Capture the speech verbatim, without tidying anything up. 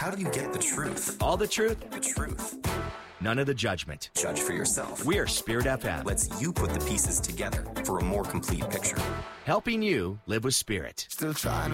How do you get the truth? All the truth, The truth. none of the judgment. Judge for yourself. We are Spirit F M, Lets you put the pieces together for a more complete picture. helping you live with Spirit. Still trying